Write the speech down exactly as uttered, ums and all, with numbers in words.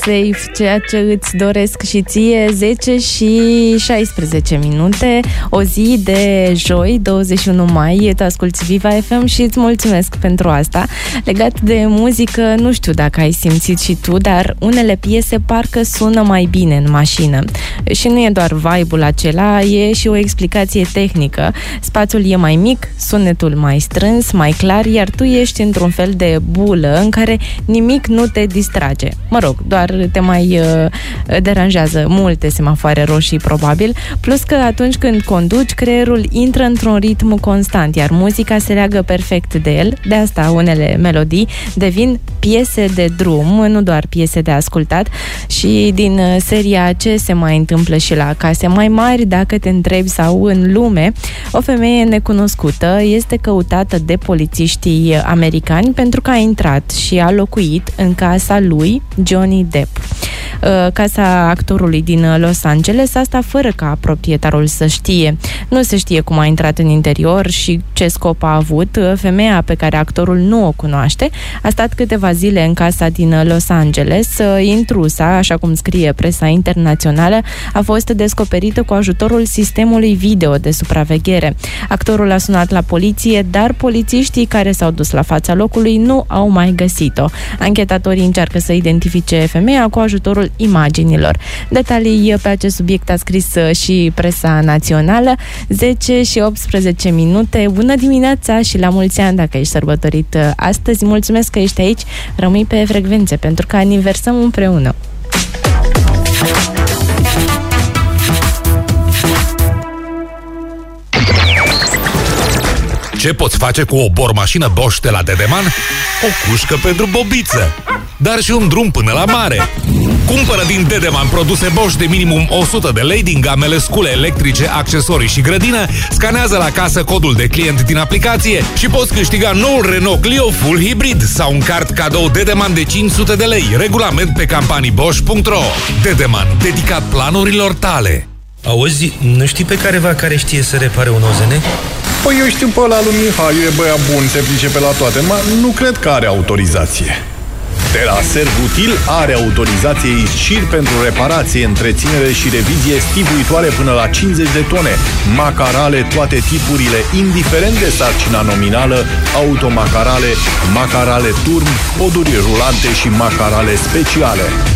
Safe, ceea ce îți doresc și ție. Zece și șaisprezece minute, o zi de joi, douăzeci și unu mai. Tu asculti Viva F M și îți mulțumesc pentru asta. Legat de muzică, nu știu dacă ai simțit și tu, dar unele piese parcă sună mai bine în mașină. Și nu e doar vibe-ul acela, e și o explicație tehnică. Spațiul e mai mic, sunetul mai strâns, mai clar, iar tu ești într-un fel de bulă în care nimic nu te distrage. Mă rog, doar te mai uh, deranjează multe semafoare roșii, probabil, plus că atunci când conduci, creierul intră într-un ritm constant, iar muzica se leagă perfect de el. De asta unele melodii devin piese de drum, nu doar piese de ascultat. Și din seria Ce se mai întâmplă și la case mai mari, dacă te întrebi, sau în lume, o femeie necunoscută este căutată de polițiștii americani pentru că a intrat și a locuit în casa lui Johnny Depp, casa actorului din Los Angeles, asta fără ca proprietarul să știe. Nu se știe cum a intrat în interior și ce scop a avut. Femeia, pe care actorul nu o cunoaște, a stat câteva zile în casa din Los Angeles. Intrusa, așa cum scrie presa internațională, a fost descoperită cu ajutorul sistemului video de supraveghere. Actorul a sunat la poliție, dar polițiștii care s-au dus la fața locului nu au mai găsit-o. Anchetatorii încearcă să identifice femeia cu ajutorul imaginilor. Detalii pe acest subiect a scris și presa națională. Zece și optsprezece minute. Bună dimineața și la mulți ani dacă ești sărbătorit astăzi. Mulțumesc că ești aici. Rămâi pe frecvențe pentru că aniversăm împreună. Ce poți face cu o bormașină Bosch de la Dedeman? O cușcă pentru bobiță, dar și un drum până la mare. Cumpără din Dedeman produse Bosch de minimum o sută de lei din gamele scule electrice, accesorii și grădină, scanează la casă codul de client din aplicație și poți câștiga noul Renault Clio Full Hybrid sau un card cadou Dedeman de cinci sute de lei. Regulament pe campanii bosch punct ro. Dedeman, dedicat planurilor tale. Auzi, nu știi pe careva care știe să repare un O Z N? Păi eu știu pe ăla lui Mihai, e băiat bun, se pricepe la toate, mă, nu cred că are autorizație. De la Servutil are autorizație ISCIR pentru reparație, întreținere și revizie stivuitoare până la cincizeci de tone, macarale toate tipurile, indiferent de sarcina nominală, automacarale, macarale turn, poduri rulante și macarale speciale.